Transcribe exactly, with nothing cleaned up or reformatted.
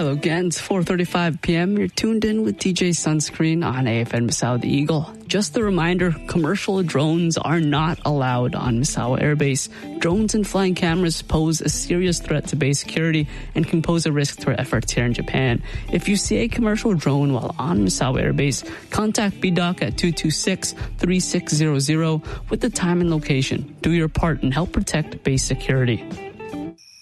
Hello again, it's four thirty-five p.m. You're tuned in with D J Sunscreen on A F N Misawa The Eagle. Just a reminder, commercial drones are not allowed on Misawa Air Base. Drones and flying cameras pose a serious threat to base security and can pose a risk to our efforts here in Japan. If you see a commercial drone while on Misawa Air Base, contact B D O C at two two six, three six zero zero with the time and location. Do your part and help protect base security.